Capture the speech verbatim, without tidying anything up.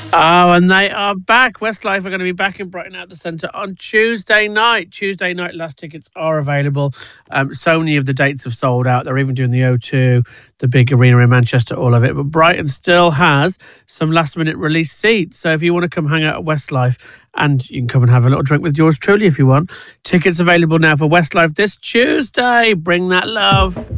Oh, and they are back. Westlife are going to be back in Brighton at the Centre on Tuesday night. Tuesday night, last tickets are available. Um, so many of the dates have sold out. They're even doing the O two, the big arena in Manchester, all of it. But Brighton still has some last-minute release seats. So if you want to come hang out at Westlife, and you can come and have a little drink with yours truly if you want. Tickets available now for Westlife this Tuesday. Bring that love.